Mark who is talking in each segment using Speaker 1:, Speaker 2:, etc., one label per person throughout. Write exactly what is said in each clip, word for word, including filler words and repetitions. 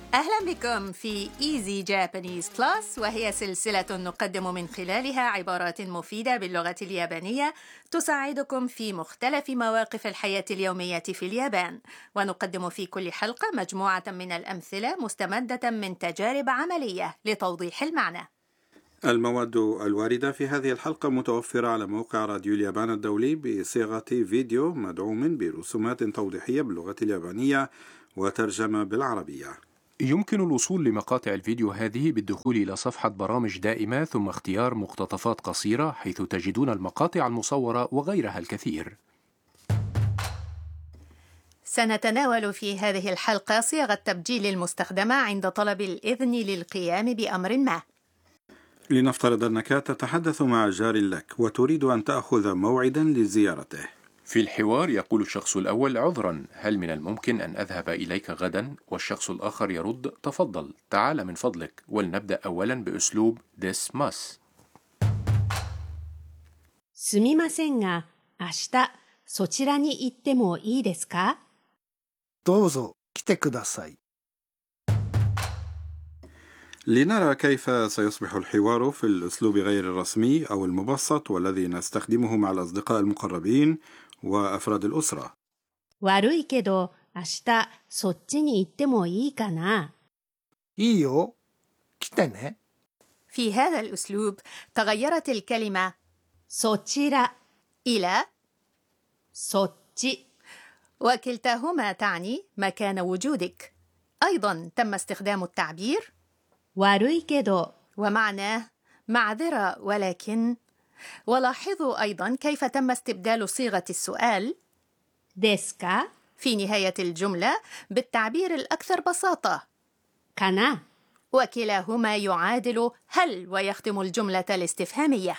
Speaker 1: أهلا بكم في Easy Japanese Plus، وهي سلسلة نقدم من خلالها عبارات مفيدة باللغة اليابانية تساعدكم في مختلف مواقف الحياة اليومية في اليابان. ونقدم في كل حلقة مجموعة من الأمثلة مستمدة من تجارب عملية لتوضيح المعنى.
Speaker 2: المواد الواردة في هذه الحلقة متوفرة على موقع راديو اليابان الدولي بصيغة فيديو مدعوم برسومات توضيحية باللغة اليابانية وترجمة بالعربية.
Speaker 3: يمكن الوصول لمقاطع الفيديو هذه بالدخول إلى صفحة برامج دائمة ثم اختيار مقتطفات قصيرة، حيث تجدون المقاطع المصورة وغيرها الكثير.
Speaker 1: سنتناول في هذه الحلقة صيغ التبجيل المستخدمة عند طلب الإذن للقيام بأمر ما.
Speaker 2: لنفترض أنك تتحدث مع جار لك وتريد أن تأخذ موعدا لزيارته.
Speaker 3: في الحوار يقول الشخص الأول: عذرا، هل من الممكن أن أذهب إليك غدا؟ والشخص الآخر يرد: تفضل، تعال من فضلك. ولنبدأ أولا بأسلوب this must.
Speaker 4: すみませんが、明日そちらに行ってもいいですか？
Speaker 5: どうぞ来てください。
Speaker 2: لنرى كيف سيصبح الحوار في الأسلوب غير الرسمي أو المبسط والذي نستخدمه مع الأصدقاء المقربين وأفراد الأسرة.
Speaker 4: 悪いけど、明日そっちに行ってもいいかな？
Speaker 5: いいよ、来てね。
Speaker 1: في هذا الأسلوب تغيرت الكلمة
Speaker 4: そちら
Speaker 1: إلى
Speaker 4: そっち
Speaker 1: وكلتاهما تعني مكان وجودك. أيضا تم استخدام التعبير
Speaker 4: 悪いけど
Speaker 1: ومعناه معذرة ولكن. ولاحظوا أيضا كيف تم استبدال صيغة السؤال
Speaker 4: ですか
Speaker 1: في نهاية الجملة بالتعبير الأكثر بساطة
Speaker 4: かな
Speaker 1: وكلاهما يعادل هل ويختم الجملة الاستفهامية.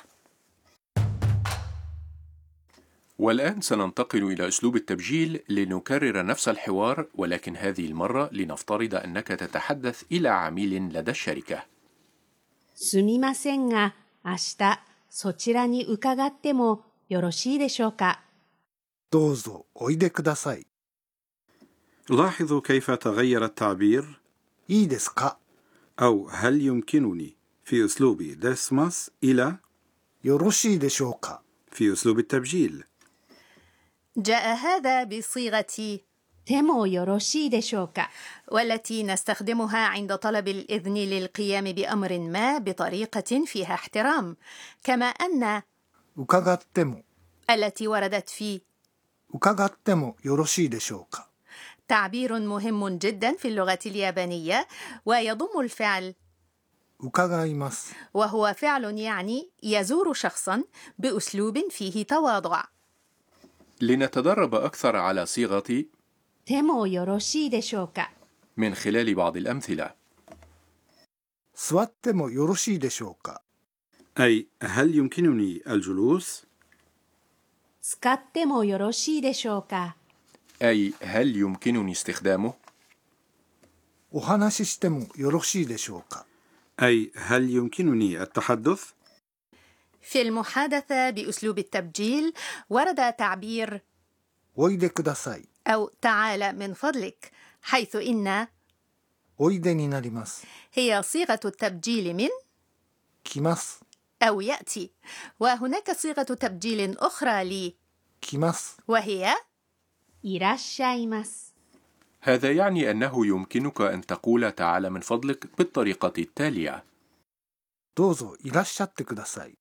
Speaker 3: والآن سننتقل إلى أسلوب التبجيل لنكرر نفس الحوار، ولكن هذه المرة لنفترض أنك تتحدث إلى عميل لدى الشركة.
Speaker 4: すみませんが、明日そちらに伺ってもよろしいでしょうか？
Speaker 5: どうぞおいでください。
Speaker 2: لاحظوا كيف تغير التعبير
Speaker 5: いいですか
Speaker 2: أو هل يمكنني في أسلوب this must إلى
Speaker 5: よろしいでしょうか
Speaker 2: في أسلوب التبجيل.
Speaker 1: جاء هذا بصيغة
Speaker 4: でもよろしいでしょうか
Speaker 1: والتي نستخدمها عند طلب الإذن للقيام بأمر ما بطريقة فيها احترام، كما أن
Speaker 5: 伺っても
Speaker 1: التي وردت في
Speaker 5: 伺ってもよろしいでしょうか
Speaker 1: تعبير مهم جدا في اللغة اليابانية، ويضم الفعل
Speaker 5: 伺います
Speaker 1: وهو فعل يعني يزور شخصا بأسلوب فيه تواضع.
Speaker 3: لنتدرب أكثر على صيغة
Speaker 4: でもよろしいでしょうか
Speaker 3: من خلال بعض الأمثلة.
Speaker 5: 座ってもよろしいでしょうか
Speaker 2: أي هل يمكنني الجلوس؟
Speaker 4: 使ってもよろしいでしょうか
Speaker 3: أي هل يمكنني استخدامه؟
Speaker 5: お話ししてもよろしいでしょうか
Speaker 2: أي هل يمكنني التحدث؟
Speaker 1: في المحادثة بأسلوب التبجيل ورد تعبير
Speaker 5: おいでください
Speaker 1: أو تعال من فضلك، حيث إن
Speaker 5: おいでになります
Speaker 1: هي صيغة التبجيل من
Speaker 5: 来ます
Speaker 1: أو يأتي. وهناك صيغة تبجيل أخرى ل
Speaker 5: 来ます
Speaker 1: وهي
Speaker 4: いらっしゃいます
Speaker 3: هذا يعني أنه يمكنك أن تقول تعال من فضلك بالطريقة التالية:
Speaker 5: どうぞいらっしゃってください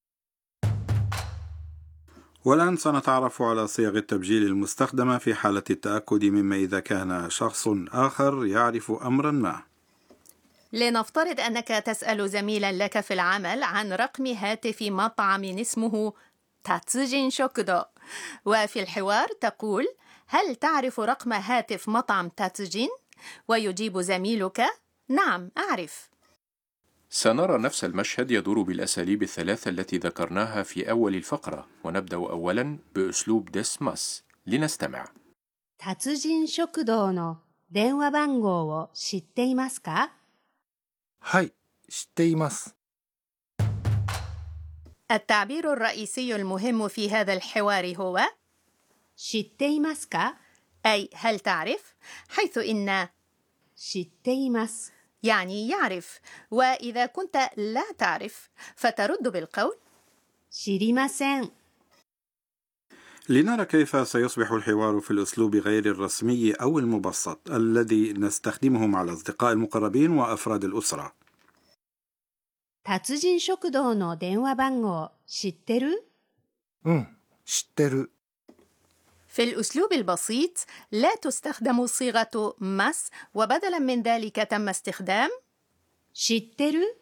Speaker 2: والآن سنتعرف على صيغ التبجيل المستخدمة في حالة التأكد مما إذا كان شخص آخر يعرف أمرا ما.
Speaker 1: لنفترض أنك تسأل زميلا لك في العمل عن رقم هاتف مطعم اسمه تاتسوجين شوكودو، وفي الحوار تقول: هل تعرف رقم هاتف مطعم تاتسوجين؟ ويجيب زميلك: نعم أعرف.
Speaker 3: سنرى نفس المشهد يدور بالأساليب الثلاثة التي ذكرناها في أول الفقرة، ونبدأ أولا بأسلوب this must. لنستمع.
Speaker 4: 達人食堂の電話番号を知っていますか？
Speaker 5: はい、知っています
Speaker 1: التعبير الرئيسي المهم في هذا الحوار هو
Speaker 4: 知っていますか
Speaker 1: أي هل تعرف، حيث إن
Speaker 4: 知っています。
Speaker 1: يعني يعرف. وإذا كنت لا تعرف فترد بالقول
Speaker 4: 知りません。
Speaker 2: لنرى كيف سيصبح الحوار في الأسلوب غير الرسمي أو المبسط الذي نستخدمه مع الأصدقاء المقربين وأفراد الأسرة.
Speaker 4: 達人食堂の電話番号知ってる？
Speaker 5: うん、知ってる。
Speaker 1: في الأسلوب البسيط لا تستخدم صيغة مس، وبدلا من ذلك تم استخدام
Speaker 4: 知ってる